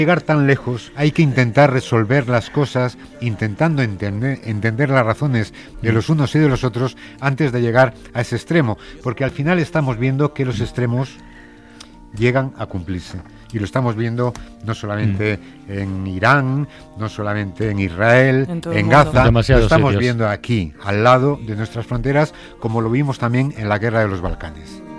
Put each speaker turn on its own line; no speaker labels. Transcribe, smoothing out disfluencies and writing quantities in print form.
llegar tan lejos, hay que intentar resolver las cosas intentando entender las razones de los unos y de los otros antes de llegar a ese extremo, porque al final estamos viendo que los extremos llegan a cumplirse. Y lo estamos viendo no solamente en Irán, no solamente en Israel, en Gaza, lo estamos viendo aquí, al lado de nuestras fronteras, como lo vimos también en la guerra de los Balcanes.